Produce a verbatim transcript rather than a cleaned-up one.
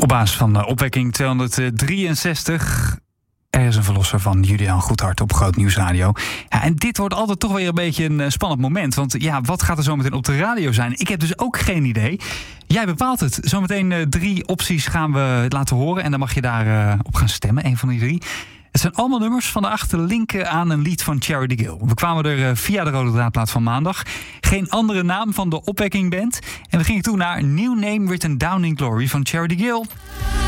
Op basis van uh, opwekking tweehonderddrieënzestig. Er is een verlosser van Julian Goedhart op Groot Nieuws Radio. Ja, en dit wordt altijd toch weer een beetje een uh, spannend moment. Want ja, wat gaat er zometeen op de radio zijn? Ik heb dus ook geen idee. Jij bepaalt het. Zometeen uh, drie opties gaan we laten horen. En dan mag je daar uh, op gaan stemmen, een van die drie. Het zijn allemaal nummers van de achter linken aan een lied van Charity Gill. We kwamen er uh, via de Rode Draadplaat van maandag. Geen andere naam van de opwekkingband. En we gingen toen naar New Name Written Down in Glory van Charity Gill.